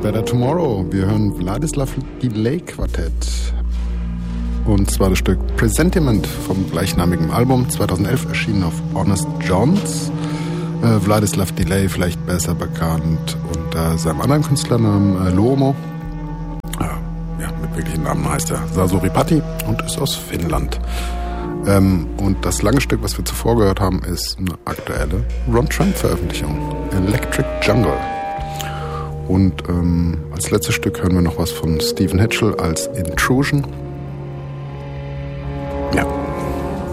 Better Tomorrow. Wir hören Vladislav Delay Quartett. Und zwar das Stück Presentiment vom gleichnamigen Album, 2011 erschienen auf Honest Johns. Vladislav Delay, vielleicht besser bekannt unter seinem anderen Künstlernamen Luomo. Ja, mit wirklichen Namen heißt er Sasoripati und ist aus Finnland. Und das lange Stück, was wir zuvor gehört haben, ist eine aktuelle Ron Trump-Veröffentlichung, Electric Jungle. Und als letztes Stück hören wir noch was von Stephen Hitchell als Intrusion.